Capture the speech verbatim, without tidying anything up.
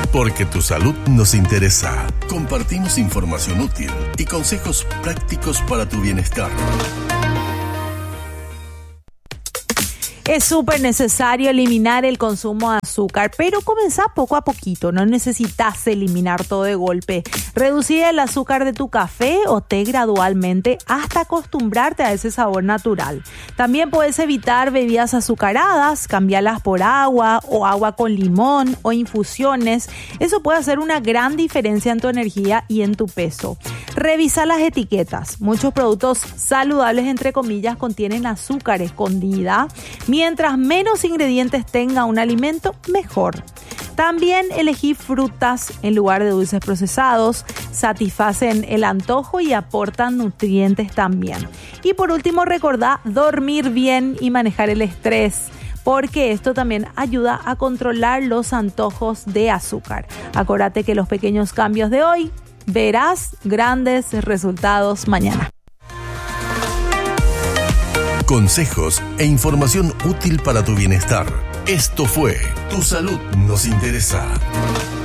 Porque tu salud nos interesa. Compartimos información útil y consejos prácticos para tu bienestar. Es súper necesario eliminar el consumo de azúcar, pero comenzá poco a poquito, no necesitas eliminar todo de golpe. Reducir el azúcar de tu café o té gradualmente hasta acostumbrarte a ese sabor natural. También puedes evitar bebidas azucaradas, cambiarlas por agua o agua con limón o infusiones. Eso puede hacer una gran diferencia en tu energía y en tu peso. Revisa las etiquetas. Muchos productos saludables, entre comillas, contienen azúcar escondida. Mientras menos ingredientes tenga un alimento, mejor. También elegí frutas en lugar de dulces procesados, satisfacen el antojo y aportan nutrientes también. Y por último, recordá dormir bien y manejar el estrés, porque esto también ayuda a controlar los antojos de azúcar. Acuérdate que los pequeños cambios de hoy, verás grandes resultados mañana. Consejos e información útil para tu bienestar. Esto fue Tu Salud Nos Interesa.